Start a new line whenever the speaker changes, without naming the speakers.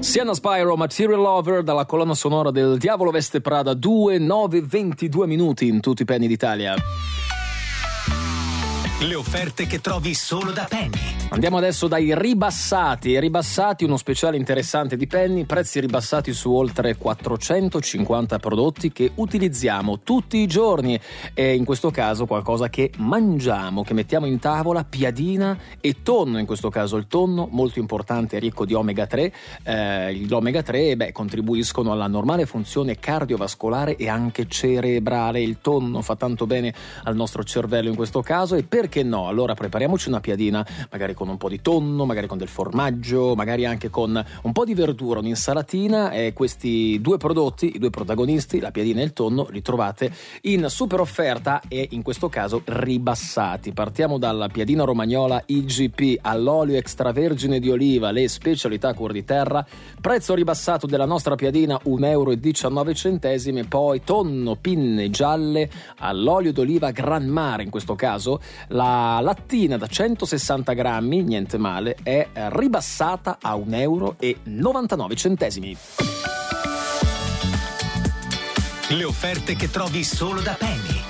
Sienna Spyro, Material Lover, dalla colonna sonora del Diavolo Veste Prada, 2, 9, 22 minuti in tutti i Penny d'Italia.
Le offerte che trovi solo da Penny.
Andiamo adesso dai ribassati. Ribassati, uno speciale interessante di Penny, prezzi ribassati su oltre 450 prodotti che utilizziamo tutti i giorni e in questo caso qualcosa che mangiamo, che mettiamo in tavola, piadina e tonno, in questo caso il tonno, molto importante, ricco di omega 3. L'omega 3 contribuiscono alla normale funzione cardiovascolare e anche cerebrale. Il tonno fa tanto bene al nostro cervello in questo caso, e perché no? Allora prepariamoci una piadina, magari con un po' di tonno, magari con del formaggio, magari anche con un po' di verdura, un'insalatina, e questi due prodotti, i due protagonisti, la piadina e il tonno, li trovate in super offerta e in questo caso ribassati. Partiamo dalla piadina romagnola IGP all'olio extravergine di oliva, le specialità cuor di terra, prezzo ribassato della nostra piadina €1,19, poi tonno pinne gialle all'olio d'oliva Gran Mare, in questo caso la lattina da 160 grammi, niente male, è ribassata a €1,99.
Le offerte che trovi solo da Penny.